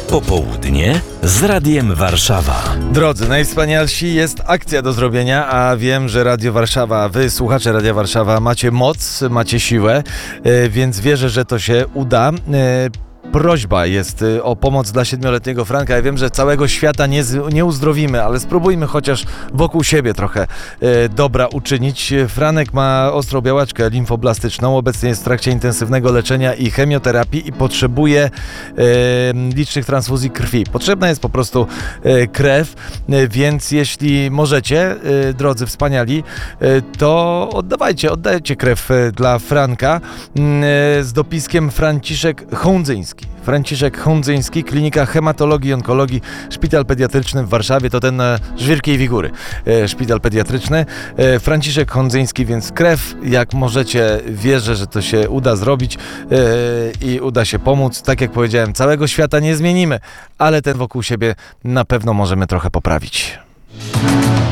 Popołudnie z Radiem Warszawa. Drodzy, najwspanialsi, jest akcja do zrobienia, a wiem, że Radio Warszawa, wy słuchacze Radia Warszawa macie moc, macie siłę, więc wierzę, że to się uda. Prośba jest o pomoc dla 7-letniego Franka. Ja wiem, że całego świata nie uzdrowimy, ale spróbujmy chociaż wokół siebie trochę dobra uczynić. Franek ma ostrą białaczkę limfoblastyczną, obecnie jest w trakcie intensywnego leczenia i chemioterapii i potrzebuje licznych transfuzji krwi. Potrzebna jest po prostu krew, więc jeśli możecie, drodzy wspaniali, to oddajcie krew dla Franka z dopiskiem Franciszek Hondzyński. Franciszek Hondzyński, Klinika Hematologii i Onkologii, Szpital Pediatryczny w Warszawie, to ten Żwirkiej Wigury, szpital pediatryczny. Franciszek Hondzyński, więc krew, jak możecie, wierzę, że to się uda zrobić i uda się pomóc. Tak jak powiedziałem, całego świata nie zmienimy, ale ten wokół siebie na pewno możemy trochę poprawić.